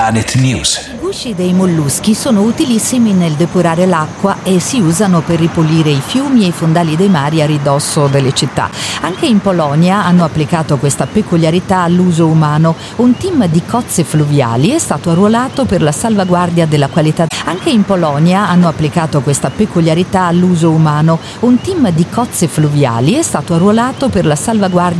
Planet News. I gusci dei molluschi sono utilissimi nel depurare l'acqua e si usano per ripulire i fiumi e i fondali dei mari a ridosso delle città. Anche in Polonia hanno applicato questa peculiarità all'uso umano. Un team di cozze fluviali è stato arruolato per la salvaguardia della qualità. Anche in Polonia hanno applicato questa peculiarità all'uso umano. Un team di cozze fluviali è stato arruolato per la salvaguardia